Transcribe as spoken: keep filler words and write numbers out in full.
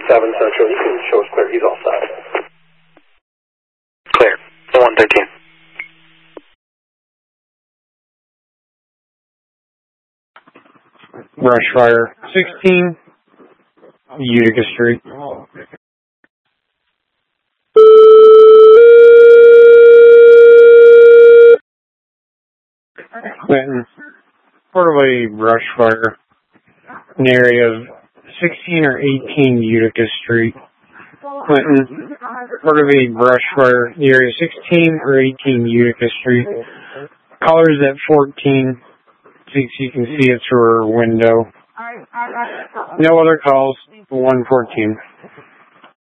seven Central. You can show us clear. He's all set. Clear. one thirteen. Brush fire. sixteen, Utica Street. Clinton. Quarterly brush fire in the area of sixteen or eighteen Utica Street. Clinton. Quarterly brush fire in the area sixteen or eighteen Utica Street. Caller's at fourteen. So you can see it through her window. No other calls. one fourteen.